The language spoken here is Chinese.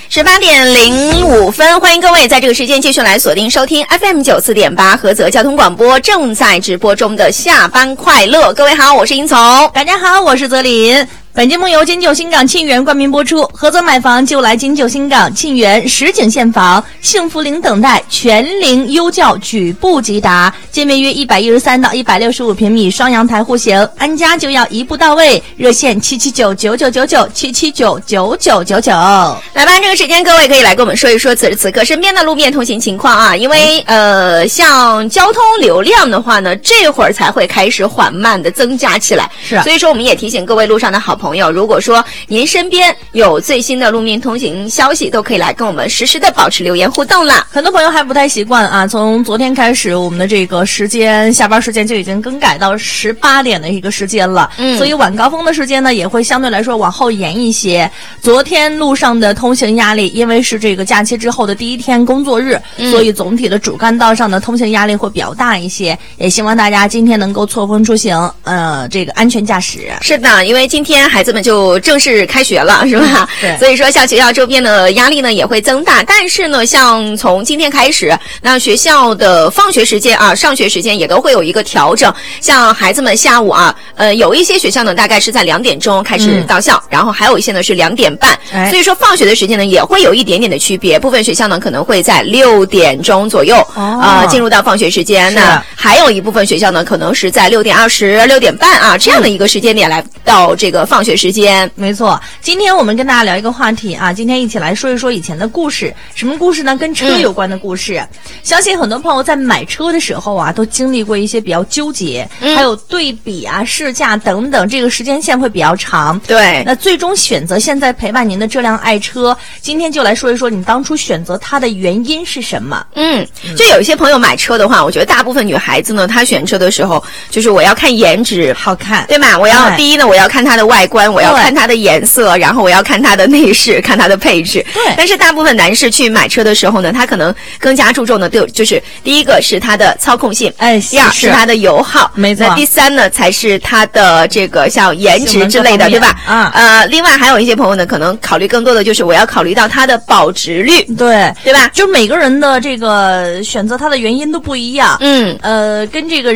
18:05，欢迎各位在这个时间继续来锁定收听 FM 94.8菏泽交通广播正在直播中的下班快乐。各位好，我是英从。 大家好，我是泽林。本节目由金九新港沁园冠名播出，菏泽买房就来金九新港沁园实景现房，幸福零等待，全龄优教举步即达，建面约113到165平米，双阳台户型，安家就要一步到位，热线779-9999，779-9999。 来吧，这个时间各位可以来跟我们说一说此时此刻身边的路面通行情况啊，因为像交通流量的话呢，这会儿才会开始缓慢的增加起来， 是， 所以说我们也提醒各位路上的好朋友，如果说您身边有最新的路面通行消息，都可以来跟我们实时的保持留言互动啦。 很多朋友还不太习惯啊，从昨天开始，我们的这个时间下班时间就已经更改到18点的一个时间了，所以晚高峰的时间呢也会相对来说往后延一些。昨天路上的通行压力，因为是这个假期之后的第一天工作日，所以总体的主干道上的通行压力会比较大一些，也希望大家今天能够错峰出行，这个安全驾驶。 是的，因为今天孩子们就正式开学了，是吧？ 对， 所以说像学校周边的压力呢也会增大，但是呢，像从今天开始，那学校的放学时间啊、上学时间也都会有一个调整。像孩子们下午啊，有一些学校呢大概是在2点钟开始到校，然后还有一些呢是2点半，所以说放学的时间呢也会有一点点的区别。部分学校呢可能会在6点钟左右进入到放学时间，那还有一部分学校呢可能是在6点20、6点半啊这样的一个时间点来到这个放学时间。 没错，今天我们跟大家聊一个话题啊，今天一起来说一说以前的故事。什么故事呢？跟车有关的故事。相信很多朋友在买车的时候啊，都经历过一些比较纠结，还有对比啊、试驾等等，这个时间线会比较长。 对， 那最终选择现在陪伴您的这辆爱车，今天就来说一说你当初选择它的原因是什么。 就有一些朋友买车的话，我觉得大部分女孩子呢，她选车的时候，就是我要看颜值， 好看， 对吧？我要第一呢，我要看它的外观，我要看它的颜色，然后我要看它的内饰，看它的配置。 对。 但是大部分男士去买车的时候呢，他可能更加注重的就是第一个是它的操控性，第二是它的油耗， 没错。 那第三呢才是它的这个像颜值之类的，对吧？另外还有一些朋友呢，可能考虑更多的就是我要考虑到它的保值率， 对吧？ 就每个人的这个选择它的原因都不一样。跟这个